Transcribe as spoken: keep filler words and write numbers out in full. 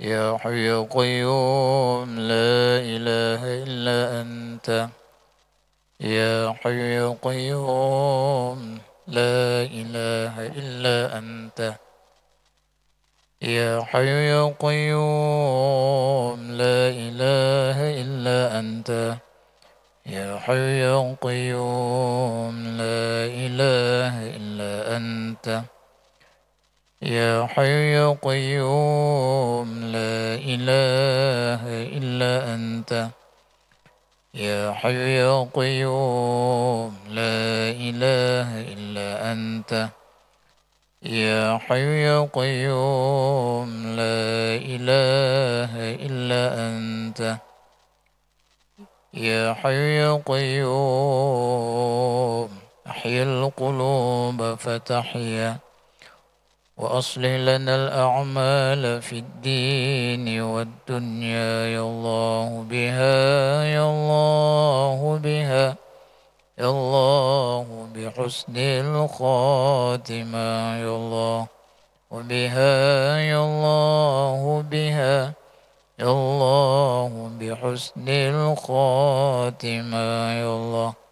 يا حي يا قيوم لا إله إلا أنت. يا حي يا قيوم لا إله إلا أنت. يا حي يا قيوم لا إله إلا أنت. يا حي يا قيوم لا إله إلا أنت. يا حي يا قيوم لا إله إلا أنت. يا حي يا قيوم لا إله إلا أنت. يا حي يا قيوم لا إله إلا أنت. يا حي يا قيوم أحيي القلوب فتحيا وأصلح لنا الأعمال في الدين والدنيا يا الله بها يا الله بها يا الله بحسن الخاتمة يا الله وبها يا الله بها يا الله بحسن الخاتمة يا الله